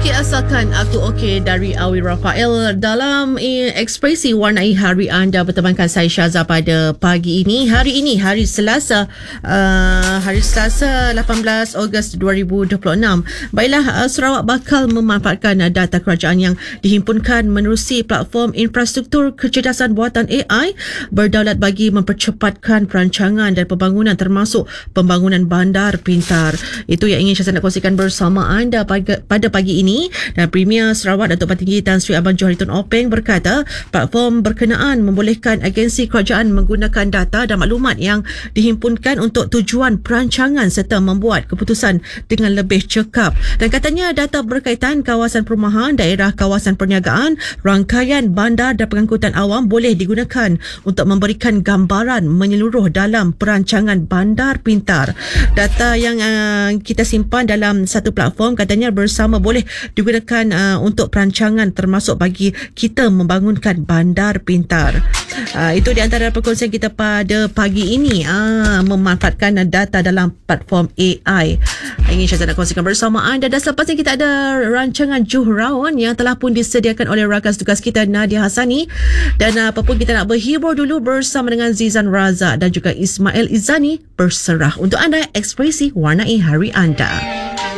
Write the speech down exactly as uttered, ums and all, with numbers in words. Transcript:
Okey, asalkan aku okey dari Awi Rafael dalam eh, ekspresi warnai hari anda bertemankan saya Syaza pada pagi ini. Hari ini hari Selasa, uh, hari Selasa lapan belas Ogos dua ribu dua puluh enam. Baiklah, uh, Sarawak bakal memanfaatkan uh, data kerajaan yang dihimpunkan menerusi platform infrastruktur kecerdasan buatan A I berdaulat bagi mempercepatkan perancangan dan pembangunan termasuk pembangunan bandar pintar. Itu yang ingin saya nak kongsikan bersama anda pada, pada pagi ini. Ini dan Premier Sarawak Datuk Patinggi Tan Sri Abang Johari Tun Openg berkata platform berkenaan membolehkan agensi kerajaan menggunakan data dan maklumat yang dihimpunkan untuk tujuan perancangan serta membuat keputusan dengan lebih cekap. Dan katanya data berkaitan kawasan perumahan, daerah kawasan perniagaan, rangkaian bandar dan pengangkutan awam boleh digunakan untuk memberikan gambaran menyeluruh dalam perancangan bandar pintar. Data yang uh, kita simpan dalam satu platform katanya bersama boleh digunakan uh, untuk perancangan termasuk bagi kita membangunkan bandar pintar. Uh, itu di antara perkongsian kita pada pagi ini, uh, memanfaatkan data dalam platform A I. Ingin saya nak kongsikan bersama anda. Dan selepasnya kita ada rancangan Juhrawan yang telah pun disediakan oleh rakan tugas kita Nadia Hasani. Dan uh, apapun kita nak berhibur dulu bersama dengan Zizan Raza dan juga Ismail Izani berserah. Untuk anda, ekspresi warnai hari anda.